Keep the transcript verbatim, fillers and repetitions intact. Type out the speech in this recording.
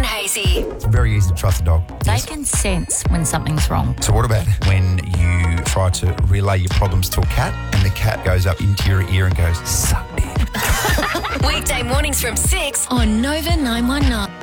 and Hazy. It's very easy to trust a dog. They can sense when something's wrong. So what about when you try to relay your problems to a cat and the cat goes up into your ear and goes, suck dick? Weekday mornings from six on Nova nine one nine.